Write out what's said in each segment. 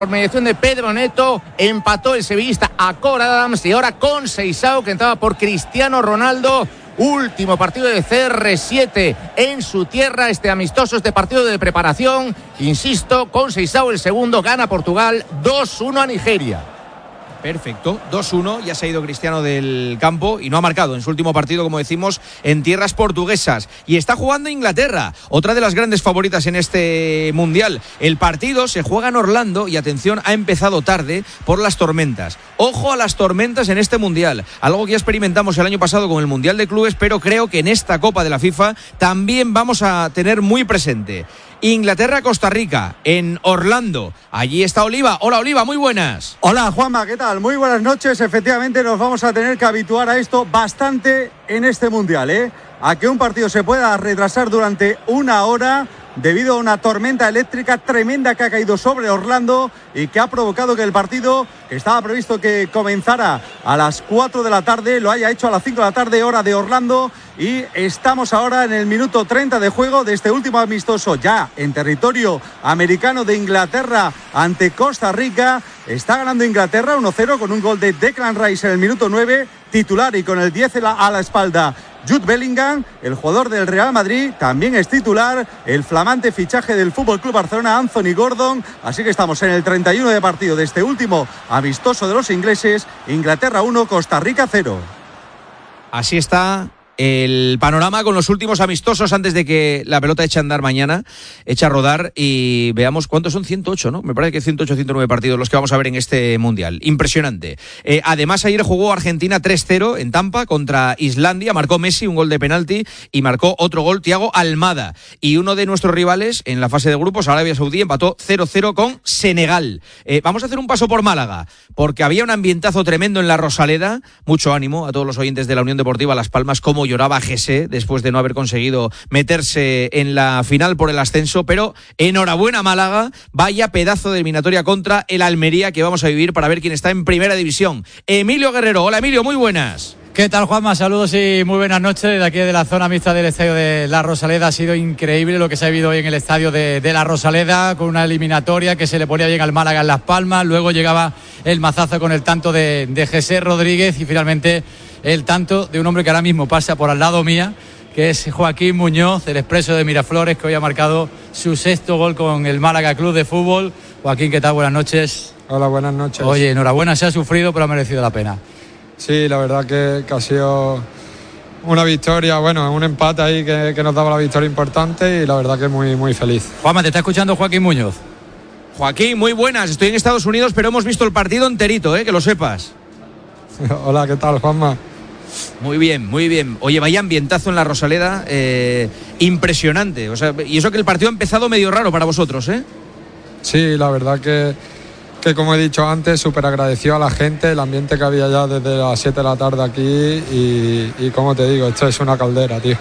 por mediación de Pedro Neto, empató el sevillista a Cor Adams y ahora con Seixao, que entraba por Cristiano Ronaldo. Último partido de CR7 en su tierra, este amistoso, este partido de preparación. Insisto, con Seixao el segundo, gana Portugal 2-1 a Nigeria. Perfecto, 2-1, ya se ha ido Cristiano del campo y no ha marcado en su último partido, como decimos, en tierras portuguesas. Y está jugando Inglaterra, otra de las grandes favoritas en este Mundial. El partido se juega en Orlando y, atención, ha empezado tarde por las tormentas. Ojo a las tormentas en este Mundial, algo que ya experimentamos el año pasado con el Mundial de Clubes, pero creo que en esta Copa de la FIFA también vamos a tener muy presente. Inglaterra-Costa Rica, en Orlando. Allí está Oliva. Hola, Oliva, muy buenas. Hola, Juanma, ¿qué tal? Muy buenas noches. Efectivamente, nos vamos a tener que habituar a esto bastante en este Mundial, ¿eh? A que un partido se pueda retrasar durante una hora debido a una tormenta eléctrica tremenda que ha caído sobre Orlando y que ha provocado que el partido, que estaba previsto que comenzara a las 4 de la tarde, lo haya hecho a las 5 de la tarde, hora de Orlando, y estamos ahora en el minuto 30 de juego de este último amistoso ya en territorio americano de Inglaterra ante Costa Rica. Está ganando Inglaterra 1-0 con un gol de Declan Rice en el minuto 9, titular, y con el 10 a la espalda Jude Bellingham, el jugador del Real Madrid, también es titular, el flamante fichaje del FC Barcelona, Anthony Gordon. Así que estamos en el 31 de partido de este último amistoso de los ingleses. Inglaterra 1, Costa Rica 0. Así está el panorama con los últimos amistosos antes de que la pelota eche a andar mañana, eche a rodar, y veamos cuántos son. 108, ¿no? Me parece que 108, 109 partidos los que vamos a ver en este Mundial. Impresionante. Además, ayer jugó Argentina 3-0 en Tampa contra Islandia. Marcó Messi un gol de penalti y marcó otro gol Thiago Almada. Y uno de nuestros rivales en la fase de grupos, Arabia Saudí, empató 0-0 con Senegal. Vamos a hacer un paso por Málaga, porque había un ambientazo tremendo en la Rosaleda. Mucho ánimo a todos los oyentes de la Unión Deportiva Las Palmas, como lloraba Jesse después de no haber conseguido meterse en la final por el ascenso. Pero enhorabuena, Málaga, vaya pedazo de eliminatoria contra el Almería que vamos a vivir para ver quién está en primera división. Emilio Guerrero. Hola, Emilio, muy buenas. ¿Qué tal, Juanma? Saludos y muy buenas noches desde aquí de la zona mixta del estadio de La Rosaleda. Ha sido increíble lo que se ha vivido hoy en el estadio de La Rosaleda, con una eliminatoria que se le ponía bien al Málaga en Las Palmas. Luego llegaba el mazazo con el tanto de Jesse Rodríguez y finalmente el tanto de un hombre que ahora mismo pasa por al lado mía, que es Joaquín Muñoz, el expreso de Miraflores, que hoy ha marcado su 6º gol con el Málaga Club de Fútbol. Joaquín, ¿qué tal? Buenas noches. Hola, buenas noches. Oye, enhorabuena, se ha sufrido, pero ha merecido la pena. Sí, la verdad que ha sido una victoria, bueno, un empate ahí que nos daba la victoria importante, y la verdad que muy, muy feliz. Juanma, te está escuchando Joaquín Muñoz. Joaquín, muy buenas. Estoy en Estados Unidos, pero hemos visto el partido enterito, que lo sepas. Hola, ¿qué tal, Juanma? Muy bien, muy bien. Oye, vaya ambientazo en la Rosaleda, impresionante. O sea, y eso que el partido ha empezado medio raro para vosotros, ¿eh? Sí, la verdad que como he dicho antes, súper agradecido a la gente, el ambiente que había ya desde las 7 de la tarde aquí, y como te digo, esto es una caldera, tío.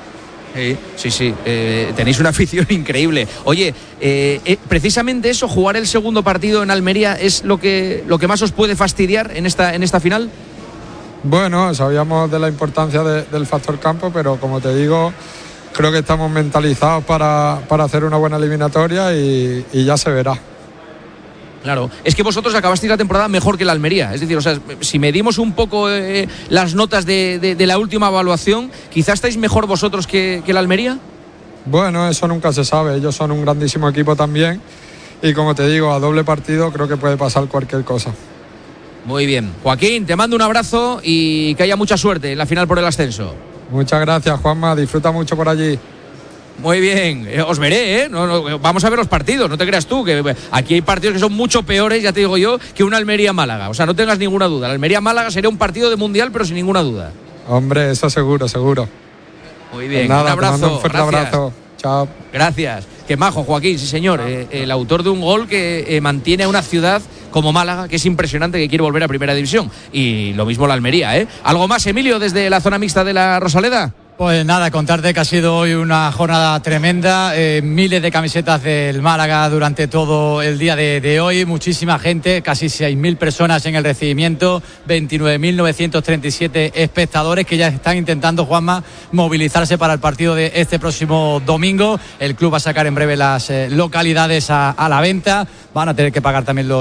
Sí, tenéis una afición increíble. Oye, precisamente eso, jugar el segundo partido en Almería, ¿es lo que más os puede fastidiar en esta final? Bueno, sabíamos de la importancia del factor campo, pero como te digo, creo que estamos mentalizados para hacer una buena eliminatoria y ya se verá. Claro, es que vosotros acabasteis la temporada mejor que la Almería. Es decir, o sea, si medimos un poco las notas de la última evaluación, ¿quizás estáis mejor vosotros que la Almería? Bueno, eso nunca se sabe. Ellos son un grandísimo equipo también, y como te digo, a doble partido creo que puede pasar cualquier cosa. Muy bien. Joaquín, te mando un abrazo y que haya mucha suerte en la final por el ascenso. Muchas gracias, Juanma. Disfruta mucho por allí. Muy bien, os veré, No, vamos a ver los partidos, no te creas tú, que aquí hay partidos que son mucho peores, ya te digo yo, que una Almería-Málaga. O sea, no tengas ninguna duda. La Almería-Málaga sería un partido de mundial, pero sin ninguna duda. Hombre, eso seguro. Muy bien, nada, un abrazo. Te mando un fuerte abrazo. Chao. Gracias. Qué majo, Joaquín, sí señor. El autor de un gol que mantiene a una ciudad como Málaga, que es impresionante, que quiere volver a primera división. Y lo mismo la Almería, ¿eh? ¿Algo más, Emilio, desde la zona mixta de la Rosaleda? Pues nada, contarte que ha sido hoy una jornada tremenda, miles de camisetas del Málaga durante todo el día de hoy, muchísima gente, casi 6.000 personas en el recibimiento, 29.937 espectadores que ya están intentando, Juanma, movilizarse para el partido de este próximo domingo. El club va a sacar en breve las localidades a la venta, van a tener que pagar también los